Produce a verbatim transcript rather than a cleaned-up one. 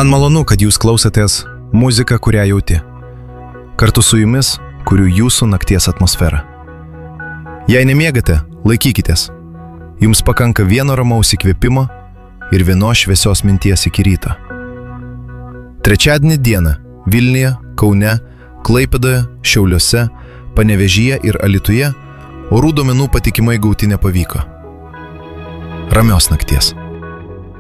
Man malonu, kad jūs klausotės muziką, kurią jauti. Kartu su jumis kuriu jūsų nakties atmosferą. Jei nemiegate, laikykitės. Jums pakanka vieno ramaus įkvėpimo ir vienos šviesios minties iki ryto. Trečiadienį dieną Vilniuje, Kaune, Klaipėdoje, Šiauliuose, Panevėžyje ir Alytuje orų duomenų patikimai gauti nepavyko. Ramios nakties.